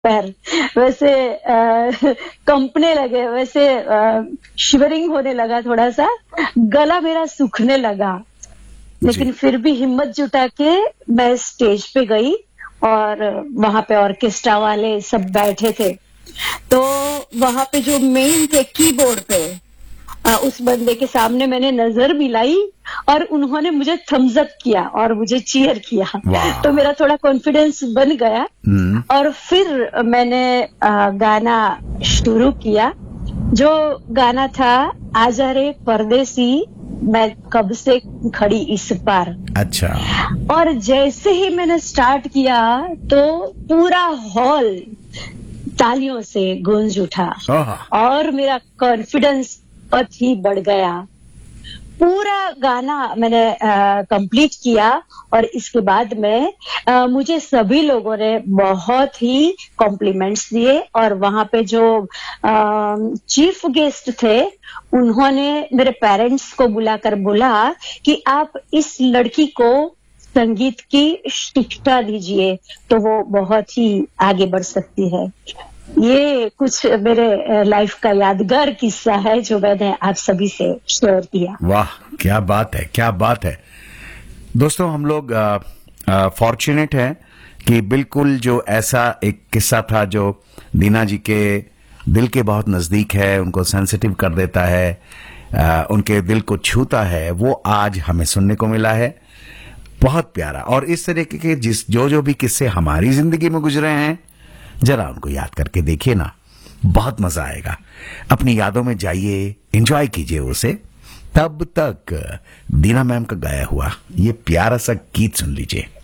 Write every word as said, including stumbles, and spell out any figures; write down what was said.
पैर वैसे अ, कंपने लगे, वैसे अ, शिवरिंग होने लगा थोड़ा सा, गला मेरा सूखने लगा। जी। लेकिन फिर भी हिम्मत जुटा के मैं स्टेज पे गई और वहाँ पे ऑर्केस्ट्रा वाले सब बैठे थे। तो वहाँ पे जो मेन थे कीबोर्ड पे अ, उस बंदे के सामने मैंने नज़र मिलाई और उन्होंने मुझे थम्स अप किया और मुझे चीयर किया। तो वाह! मेरा थोड़ा कॉन्फिडेंस बन गया हुँ। और फिर मैंने अ, गाना शुरू किया। जो गाना था आजा रे परदेसी, मैं कब से खड़ी इस पार। अच्छा। और जैसे ही मैंने स्टार्ट किया तो पूरा हॉल तालियों से गूंज उठा ओह! और मेरा कॉन्फिडेंस बहुत ही बढ़ गया। पूरा गाना मैंने अ, कंप्लीट किया और इसके बाद में अ, मुझे सभी लोगों ने बहुत ही कॉम्प्लीमेंट्स दिए और वहाँ पे जो अ, चीफ गेस्ट थे, उन्होंने मेरे पेरेंट्स को बुलाकर बोला कि आप इस लड़की को संगीत की शिक्षा दीजिए, तो वो बहुत ही आगे बढ़ सकती है। ये कुछ मेरे अ, लाइफ का यादगार किस्सा है जो मैंने आप सभी से शेयर किया। वाह! क्या बात है, क्या बात है। दोस्तों हम लोग फॉर्चुनेट हैं कि बिल्कुल जो ऐसा एक किस्सा था जो दीना जी के दिल के बहुत नजदीक है, उनको सेंसिटिव कर देता है, आ, उनके दिल को छूता है, वो आज हमें सुनने को मिला है। बहुत प्यारा। और इस तरीके के जिस जो जो भी किस्से हमारी जिंदगी में गुजरे हैं, जरा उनको याद करके देखिए ना, बहुत मजा आएगा। अपनी यादों में जाइए, एंजॉय कीजिए उसे। तब तक दीना मैम का गाया हुआ ये प्यारा सा गीत सुन लीजिए।